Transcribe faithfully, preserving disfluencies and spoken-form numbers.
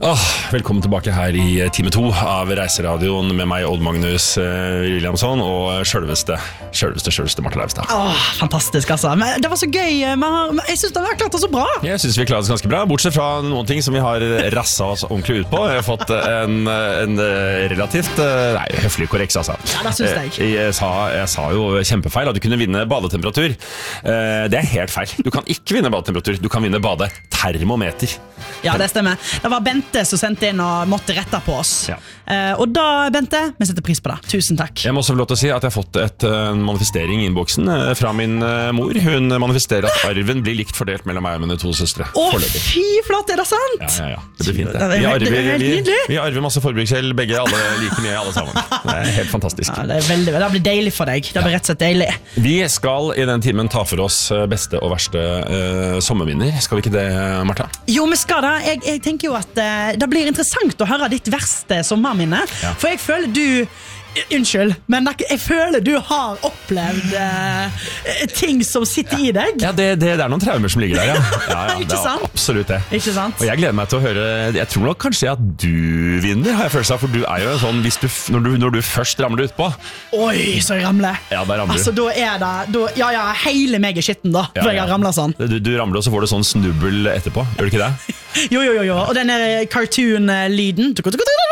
Åh, velkommen tilbake her i time to av Reiseradioen med meg, Odd Magnus uh, Williamson, og selveste, selveste, selveste Martha Leivstad. Åh, fantastisk altså. Men det var så gøy. Men jeg synes det har klart det så bra. Jeg synes vi klarer oss ganske bra, bortsett fra noen ting som vi har rasset oss ordentlig ut på. Jeg har fått en, en relativt, nei, høflig korreks, altså. Ja, det synes jeg. Jeg sa, jeg sa jo kjempefeil at du kunne vinne badetemperatur. Det er helt feil. Du kan ikke vinne badetemperatur, du kan vinne badetermometer. Ja, det stemmer. Det var Bente som sendte inn og måtte rette på oss. Ja. Uh, og da, Bente, vi setter pris på det. Tusen takk. Jeg må også få lov til å si at jeg har fått et uh, manifestering i innboksen uh, fra min uh, mor. Hun manifesterer at arven blir likt fordelt mellom meg og mine to søstre. Å, fy flott, er det sant? Ja, ja, ja. Det blir fint, det. Det er, Vi arver, det er helt vi, nydelig. vi arver masse forbruksgjeld, begge alle like mye, alle sammen. Det er helt fantastisk. Ja, det, er veldig, det blir deilig for deg. Det blir rett og slett deilig. Vi skal i den timen ta for oss beste og verste uh, sommerminner. Skal vi ikke det, Martha? Jo, vi skal da. Jeg, jeg tenker jo at uh, det blir interessant å høre ditt verste sommerminne. Ja. For jeg føler du... Unnskyld, men jeg føler du har opplevd uh, ting som sitter i deg. Ja, det, det, det er noen traumer som ligger der, ja. Ja, ja, Ikke det er sant? absolutt det. Ikke sant? Og jeg gleder meg til å høre. Jeg tror nok kanskje at du vinner, har jeg følelse av. For du er jo en sånn, hvis du, når, du, når du først ramler ut på. Oi, så jeg ramler. Ja, da ramler altså, du. da er det da, Ja, ja, hele meg er skitten da. Ja, For jeg har ja. ramlet sånn. Du, du ramler og så får du sånn snubbel etterpå. Gjør du ikke det? Jo, jo, jo, jo. Og den der cartoon-lyden